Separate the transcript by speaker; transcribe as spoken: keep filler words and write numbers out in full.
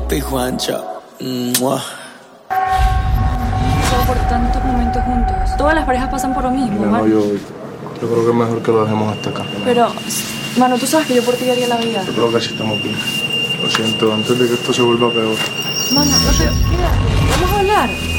Speaker 1: Papi Juancho. Mua.
Speaker 2: Por tantos momentos juntos. Todas las parejas pasan por lo mismo,
Speaker 3: No,
Speaker 2: mano.
Speaker 3: yo, yo creo que es mejor que lo dejemos hasta acá.
Speaker 2: Pero, mano, tú sabes que yo por ti daría la vida.
Speaker 3: Yo creo que así estamos bien. Lo siento, antes de que esto se vuelva peor.
Speaker 2: Mano, no te... Mira, vamos a hablar.